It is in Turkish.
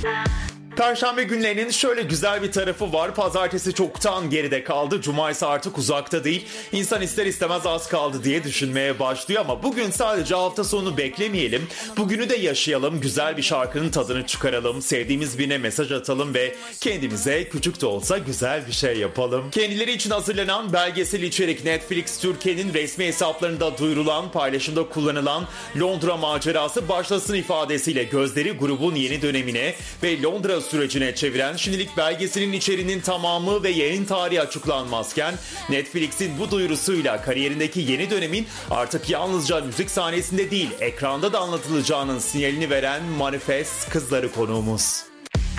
Perşembe günlerinin şöyle güzel bir tarafı var. Pazartesi çoktan geride kaldı. Cumartesi artık uzakta değil. İnsan ister istemez az kaldı diye düşünmeye başlıyor ama bugün sadece hafta sonu beklemeyelim. Bugünü de yaşayalım. Güzel bir şarkının tadını çıkaralım. Sevdiğimiz birine mesaj atalım ve kendimize küçük de olsa güzel bir şey yapalım. Kendileri için hazırlanan belgesel içerik Netflix Türkiye'nin resmi hesaplarında duyurulan, paylaşımda kullanılan Londra macerası başlasın ifadesiyle gözleri grubun yeni dönemine ve Londra sürecine çeviren, şimdilik belgeselin içeriğinin tamamı ve yayın tarihi açıklanmazken Netflix'in bu duyurusuyla kariyerindeki yeni dönemin artık yalnızca müzik sahnesinde değil ekranda da anlatılacağının sinyalini veren Manifest kızları konuğumuz.